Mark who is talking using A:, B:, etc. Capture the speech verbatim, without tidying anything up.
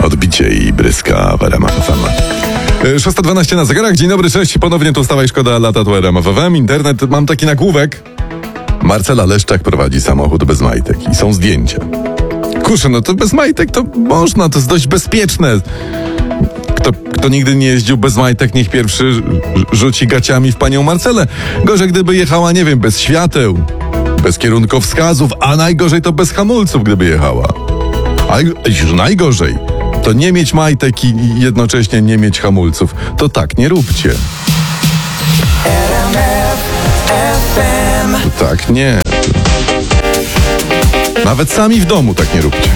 A: Odbicie i bryska w R M F F M. szósta dwanaście na zegarach. Dzień dobry, cześć. Ponownie tu Wstawaj, szkoda lata, tu R M F F M. Internet, mam taki nagłówek. Marcela Leszczak prowadzi samochód bez majtek i są zdjęcia. Kurczę, no to bez majtek to można, to jest dość bezpieczne. Kto, kto nigdy nie jeździł bez majtek, niech pierwszy rzuci gaciami w panią Marcelę. Gorzej, gdyby jechała, nie wiem, bez świateł, bez kierunkowskazów, a najgorzej to bez hamulców, gdyby jechała. A już najgorzej to nie mieć majtek i jednocześnie nie mieć hamulców. To tak nie róbcie. Tak nie. Nawet sami w domu tak nie róbcie.